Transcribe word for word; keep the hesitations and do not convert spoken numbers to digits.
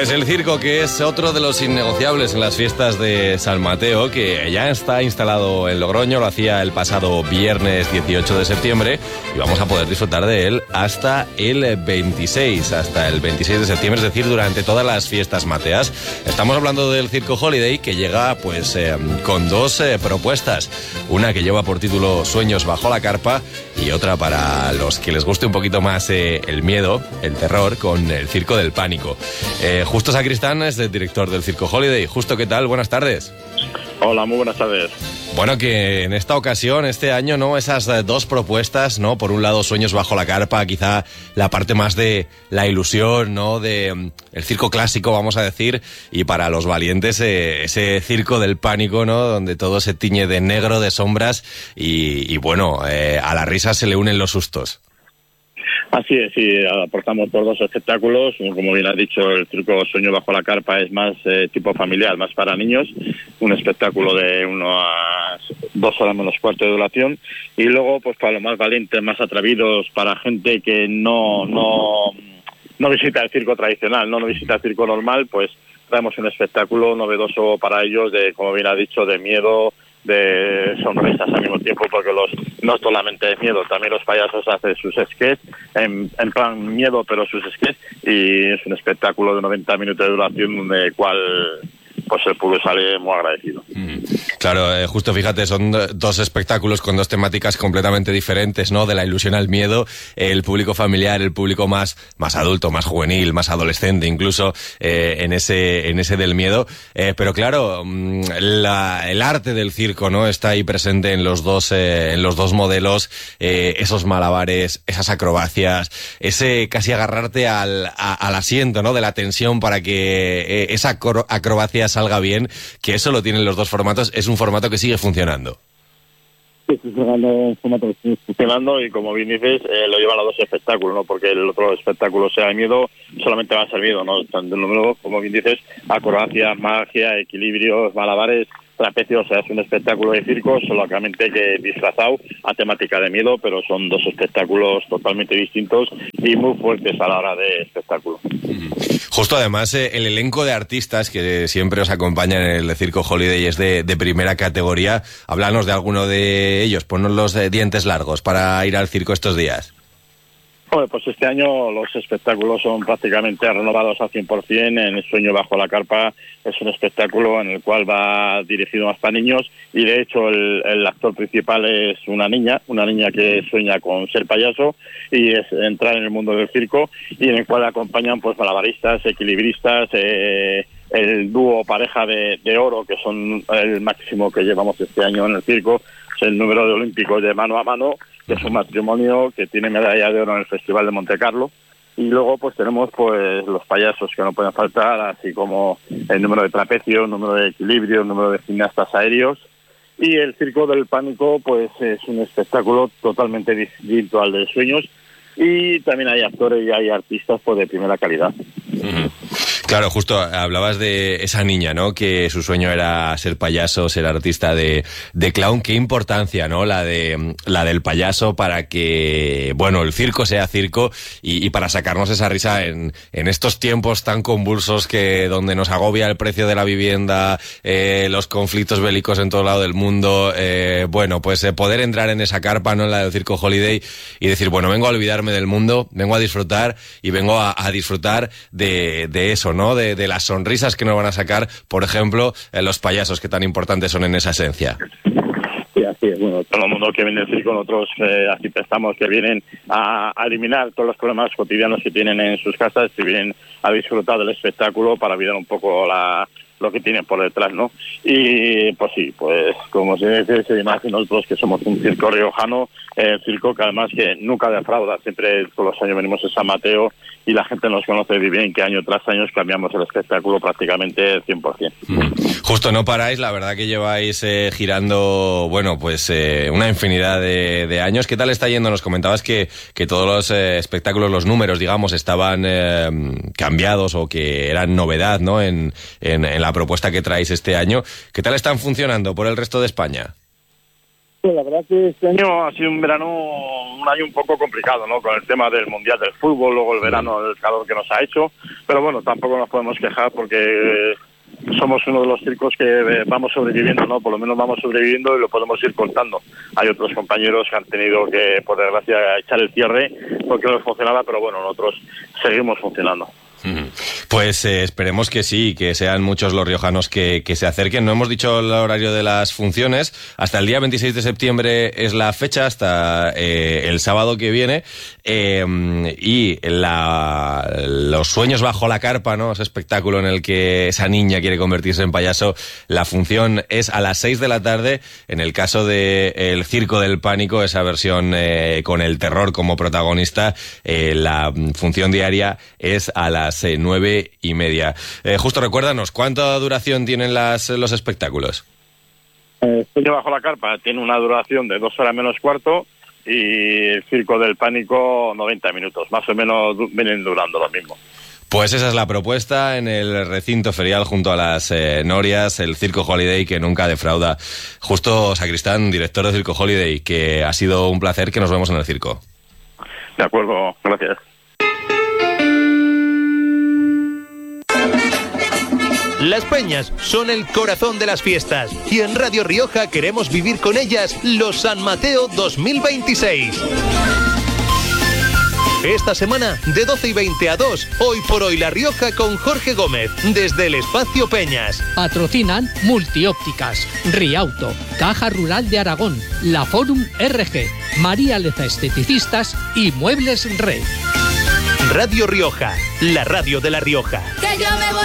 Pues el circo, que es otro de los innegociables en las fiestas de San Mateo, que ya está instalado en Logroño, lo hacía el pasado viernes dieciocho de septiembre y vamos a poder disfrutar de él hasta el veintiséis, hasta el veintiséis de septiembre, es decir, durante todas las fiestas mateas. Estamos hablando del Circo Holiday, que llega pues eh, con dos eh, propuestas, una que lleva por título Sueños bajo la carpa y otra para los que les guste un poquito más eh, el miedo, el terror, con el Circo del Pánico. Eh, Justo Sacristán es el director del Circo Holiday. Justo, ¿qué tal? Buenas tardes. Hola, muy buenas tardes. Bueno, que en esta ocasión, este año, ¿no? Esas dos propuestas, ¿no? Por un lado, Sueños bajo la carpa, quizá la parte más de la ilusión, ¿no? De um, el circo clásico, vamos a decir, y para los valientes eh, ese Circo del Pánico, ¿no? Donde todo se tiñe de negro, de sombras y, y bueno, eh, a la risa se le unen los sustos. Así es, sí, aportamos por dos espectáculos. Como bien has dicho, el Circo Sueño bajo la carpa es más eh, tipo familiar, más para niños. Un espectáculo de unas dos horas menos cuarto de duración. Y luego, pues para los más valientes, más atrevidos, para gente que no no no visita el circo tradicional, no, no visita el circo normal, pues traemos un espectáculo novedoso para ellos, de, como bien has dicho, de miedo, de sonrisas al mismo tiempo, porque los no solamente de miedo, también los payasos hacen sus sketches en, en plan miedo, pero sus sketches, y es un espectáculo de noventa minutos de duración, de cual pues el público sale muy agradecido. Mm. Claro, eh, justo fíjate, son dos espectáculos con dos temáticas completamente diferentes, ¿no? De la ilusión al miedo, el público familiar, el público más, más adulto, más juvenil, más adolescente incluso, eh, en ese en ese del miedo. Eh, pero claro, la, el arte del circo, ¿no? Está ahí presente en los dos, eh, en los dos modelos, eh, esos malabares, esas acrobacias, ese casi agarrarte al, a, al asiento, ¿no? De la tensión para que eh, esa acro, acrobacia salga bien, que eso lo tienen los dos formatos. Es un formato que sigue funcionando. Sí, sí, funcionando, formato sigue funcionando, y como bien dices, eh, lo llevan los dos espectáculos, ¿no? Porque el otro espectáculo, sea de miedo, solamente va a ser miedo, ¿no? Tanto nuevo, como bien dices, acrobacia, magia, equilibrios, malabares, trapecios. O sea, es un espectáculo de circo, solamente que disfrazado a temática de miedo, pero son dos espectáculos totalmente distintos y muy fuertes a la hora de espectáculo. Justo, además, eh, el elenco de artistas que siempre os acompañan en el Circo Holiday es de, de primera categoría. Háblanos de alguno de ellos, ponnos los eh, dientes largos para ir al circo estos días. Bueno, pues este año los espectáculos son prácticamente renovados al cien por ciento. En El Sueño bajo la carpa es un espectáculo en el cual va dirigido más para niños, y de hecho el, el actor principal es una niña, una niña que sueña con ser payaso y es entrar en el mundo del circo, y en el cual acompañan pues malabaristas, equilibristas, eh, el dúo pareja de, de oro, que son el máximo que llevamos este año en el circo, es el número de olímpicos de mano a mano, que es un matrimonio que tiene medalla de oro en el Festival de Monte Carlo. Y luego pues tenemos pues los payasos que no pueden faltar, así como el número de trapecio, el número de equilibrio, el número de gimnastas aéreos. Y el Circo del Pánico pues es un espectáculo totalmente distinto al de Sueños, y también hay actores y hay artistas pues de primera calidad. Uh-huh. Claro, justo hablabas de esa niña, ¿no? Que su sueño era ser payaso, ser artista de, de clown. Qué importancia, ¿no? La de la del payaso para que, bueno, el circo sea circo y, y para sacarnos esa risa en, en estos tiempos tan convulsos, que donde nos agobia el precio de la vivienda, eh, los conflictos bélicos en todo lado del mundo. Eh, bueno, pues eh, poder entrar en esa carpa, ¿no? En la del Circo Holiday, y decir, bueno, vengo a olvidarme del mundo, vengo a disfrutar y vengo a, a disfrutar de, de eso, ¿no? De, de las sonrisas que nos van a sacar, por ejemplo, eh, los payasos, que tan importantes son en esa esencia. Sí, así es. Bueno, todo el mundo que viene al circo, nosotros eh, así prestamos, que vienen a, a eliminar todos los problemas cotidianos que tienen en sus casas, y vienen a disfrutar del espectáculo para olvidar un poco la lo que tienen por detrás, ¿no? Y pues sí, pues como se dice, se imagina nosotros que somos un circo riojano, el eh, circo que además que nunca defrauda, siempre todos los años venimos a San Mateo y la gente nos conoce bien, que año tras año cambiamos el espectáculo prácticamente cien por ciento. Mm. Justo, no paráis, la verdad que lleváis eh, girando, bueno, pues eh, una infinidad de, de años. ¿Qué tal está yendo? Nos comentabas que, que todos los eh, espectáculos, los números, digamos, estaban eh, cambiados o que eran novedad, ¿no? En, en, en la propuesta que traéis este año. ¿Qué tal están funcionando por el resto de España? Pues la verdad que este año ha sido un verano, un año un poco complicado, ¿no? Con el tema del Mundial del Fútbol, luego el verano, el calor que nos ha hecho, pero bueno, tampoco nos podemos quejar porque somos uno de los circos que vamos sobreviviendo, ¿no? Por lo menos vamos sobreviviendo y lo podemos ir contando. Hay otros compañeros que han tenido que, por desgracia, echar el cierre porque no les funcionaba, pero bueno, nosotros seguimos funcionando. Pues eh, esperemos que sí, que sean muchos los riojanos que, que se acerquen. No hemos dicho el horario de las funciones. Hasta el día veintiséis de septiembre es la fecha, hasta eh, el sábado que viene. Eh, y la, los sueños bajo la carpa, ¿no? Ese espectáculo en el que esa niña quiere convertirse en payaso. La función es a las seis de la tarde. En el caso de El Circo del Pánico, esa versión eh, con el terror como protagonista, eh, la función diaria es a las Eh, nueve y media. Eh, justo recuérdanos, ¿cuánta duración tienen las, los espectáculos? El Sueño bajo la carpa tiene una duración de dos horas menos cuarto y el Circo del Pánico noventa minutos. Más o menos du- vienen durando lo mismo. Pues esa es la propuesta en el recinto ferial junto a las eh, Norias, el Circo Holiday que nunca defrauda. Justo Sacristán, director de Circo Holiday, que ha sido un placer, que nos vemos en el circo. De acuerdo, gracias. Las peñas son el corazón de las fiestas y en Radio Rioja queremos vivir con ellas los San Mateo dos mil veintiséis. Esta semana, de doce y veinte a dos, Hoy por Hoy La Rioja con Jorge Gómez, desde el Espacio Peñas. Patrocinan Multiópticas, Riauto, Caja Rural de Aragón, La Forum R G, María Leza Esteticistas y Muebles Re. Radio Rioja, la radio de La Rioja. Que yo me voy.